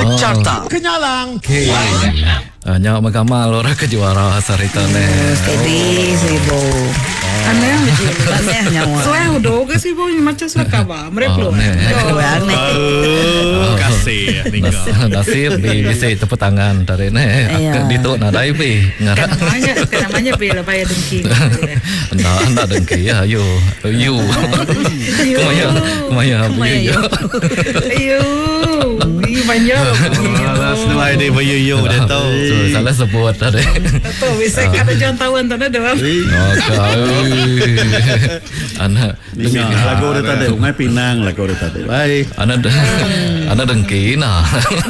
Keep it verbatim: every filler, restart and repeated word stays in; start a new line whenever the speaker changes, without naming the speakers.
oh. Carta
Kenyalang
okay. uh, Nyawa magamal orang kejuara sarita ne.
Steady sibo.
Aneh macam
Aneh nyawa.
Soalnya udah ke sih bu macam suka bah mereka
Oh, ne.
Aneh.
Oh, kasih
Nas- Nasib di bisa tepuk tangan dari ne.
Iya.
Dito nadai pi ngara.
namanya namanya bila bayar dengki.
Nah, anda dengki ya, ayo, ayo. Kumaya, kumaya,
Kumaya,
ayo.
Ayo, ini banyak.
Last nilai dia bayu-yu dia tahu.
So, salah sebut tadi.
Tahu bisa kada jangan tahuan tanah doang.
Okay. Anak,
Ninga lagu udah tadi Ngai Pinang lagu udah tadi Baik
anak, anak dengki nah.